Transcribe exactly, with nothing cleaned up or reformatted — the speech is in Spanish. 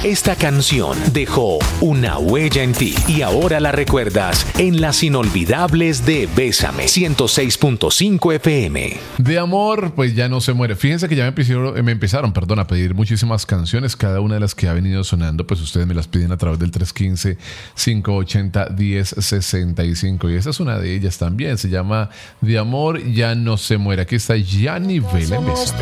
Esta canción dejó una huella en ti y ahora la recuerdas en las inolvidables de Bésame ciento seis punto cinco F M. De amor, pues ya no se muere. Fíjense que ya me empezaron, me empezaron perdón, a pedir muchísimas canciones. Cada una de las que ha venido sonando, pues ustedes me las piden a través del tres uno cinco, cinco ocho cero, uno cero seis cinco. Y esa es una de ellas también. Se llama De amor ya no se muere. Aquí está Gianni Vela en Bésame.